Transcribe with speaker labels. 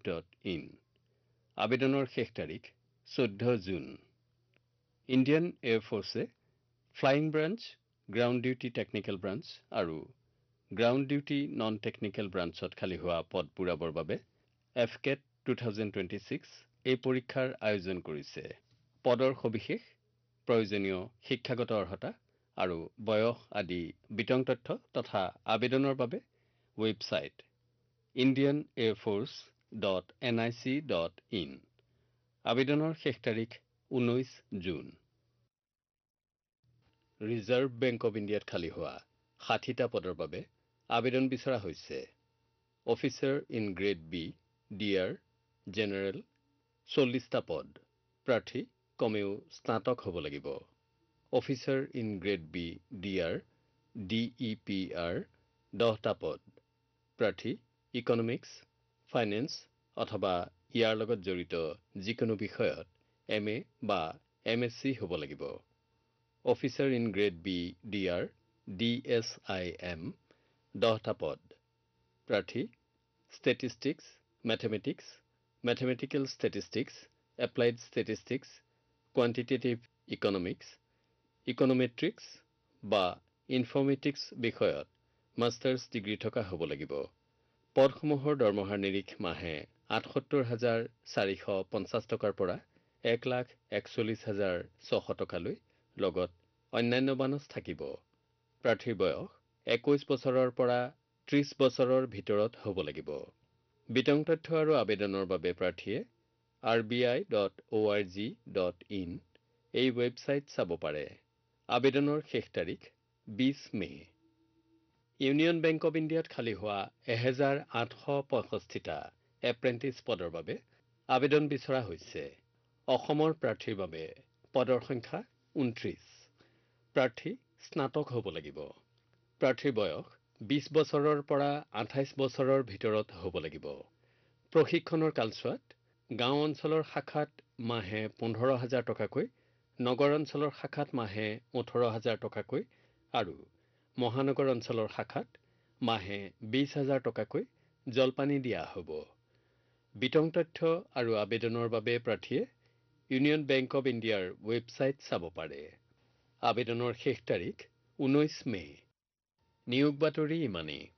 Speaker 1: nsc.gov.in আবেদনৰ শেষ তাৰিখ 14 June Indian air forces flying branch ground duty technical branch আৰু গ্ৰাউণ্ড ডিউটি নন টেকনিকেল ব্ৰাঞ্চত খালী হোৱা পদ পূৰাবৰ বাবে FCAT 2026 এই পৰীক্ষাৰ আয়োজন কৰিছে পদৰ সবিশেষ প্ৰয়োজনীয় শিক্ষাগত অৰ্হতা আৰু বয়স আদি বিতং তথ্য তথা আবেদনৰ বাবে ৱেবছাইট indianairforce.nic.in আবেদনৰ শেষ তাৰিখ 19 জুন ৰিজাৰ্ভ বেংক অৱ ইণ্ডিয়াত খালী হোৱা 60টা পদৰ বাবে আবেদন বিচৰা হৈছে officer in grade B DR general 40টা পদ প্ৰাৰ্থী কমেও স্নাতক হ'ব লাগিব officer in grade B DR DEPR 10টা পদ প্ৰাৰ্থী ইকনমিক্স ফাইনেন্স অথবা ইয়াৰ লগত জড়িত যিকোনো বিষয়ত MA বা MSc হ'ব লাগিব officer in grade B DR DSIM 10টা পদ প্ৰাৰ্থী statistics mathematics mathematical statistics applied statistics quantitative economics ইকনমেট্ৰিক্স বা ইনফৰ্মেটিক্স বিষয়ত মাষ্টাৰ্ছ ডিগ্ৰী থকা হ'ব লাগিব পদসমূহৰ দৰমহাৰ নিৰিখ মাহে ৭৮,৪৫০ টকাৰ পৰা ১,৪১,৬০০ টকালৈ লগত অন্যান্য বানচ থাকিব প্ৰাৰ্থীৰ বয়স ২১ বছৰৰ পৰা ৩০ বছৰৰ ভিতৰত হ'ব লাগিব বিতং তথ্য আৰু আবেদনৰ বাবে প্ৰাৰ্থীয়ে rbi.org.in এই ৱেবছাইট চাব পাৰে আবেদনৰ শেষ তাৰিখ 20 মে ইউনিয়ন বেংক অৱ ইণ্ডিয়াত খালী হোৱা ১,৮৬৫টা এপ্ৰেণ্টিছ পদৰ বাবে আবেদন বিচৰা হৈছে অসমৰ প্ৰাৰ্থীৰ বাবে পদৰ সংখ্যা 29 প্ৰাৰ্থী স্নাতক হ'ব লাগিব প্ৰাৰ্থীৰ বয়স 20 বছৰৰ পৰা 28 বছৰৰ ভিতৰত হ'ব লাগিব প্ৰশিক্ষণৰ কালছোৱাত গাঁও অঞ্চলৰ শাখাত মাহে 15,০০০ টকাকৈ নগৰ অঞ্চলৰ শাখাত মাহে 18,০০০ টকাকৈ আৰু মহানগৰ অঞ্চলৰ শাখাত মাহে 20,০০০ টকাকৈ জলপানি দিয়া হ'ব বিতং তথ্য আৰু আবেদনৰ বাবে প্ৰাৰ্থীয়ে ইউনিয়ন বেংক অৱ ইণ্ডিয়াৰ ৱেবছাইট চাব পাৰে আবেদনৰ শেষ তাৰিখ 19 মে নিয়োগ বাতৰি ইমানেই